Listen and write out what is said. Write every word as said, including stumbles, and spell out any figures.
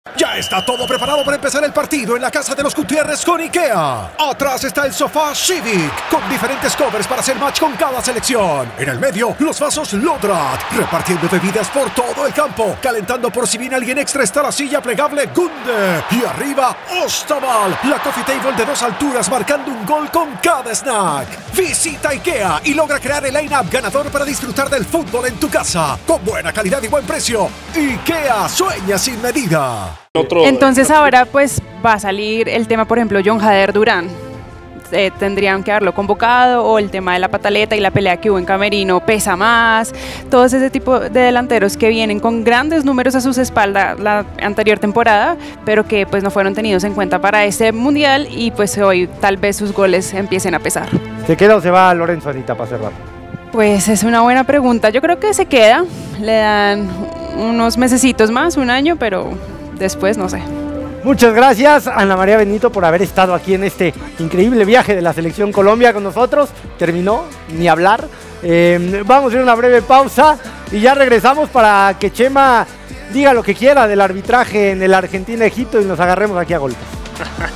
Ya está todo preparado para empezar el partido en la casa de los Gutiérrez con IKEA. Atrás está el sofá Civic, con diferentes covers para hacer match con cada selección. En el medio, los vasos Lodrat, repartiendo bebidas por todo el campo. Calentando por si viene alguien extra está la silla plegable Gunde. Y arriba, Ostaval, la coffee table de dos alturas marcando un gol con cada snack. Visita IKEA y logra crear el line-up ganador para disfrutar del fútbol en tu casa. Con buena calidad y buen precio. IKEA, sueña sin medida. Entonces ahora pues va a salir el tema, por ejemplo, John Jader Durán. Eh, tendrían que haberlo convocado, o el tema de la pataleta y la pelea que hubo en Camerino pesa más. Todos ese tipo de delanteros que vienen con grandes números a sus espaldas la anterior temporada, pero que pues no fueron tenidos en cuenta para este mundial, y pues hoy tal vez sus goles empiecen a pesar. ¿Se queda o se va Lorenzo ahorita para cerrar? Pues es una buena pregunta. Yo creo que se queda, le dan unos mesecitos más, un año, pero después no sé. Muchas gracias, Ana María Benito, por haber estado aquí en este increíble viaje de la Selección Colombia con nosotros. Terminó, ni hablar. Eh, vamos a ir a una breve pausa y ya regresamos para que Chema diga lo que quiera del arbitraje en el Argentina-Egipto y nos agarremos aquí a golpes.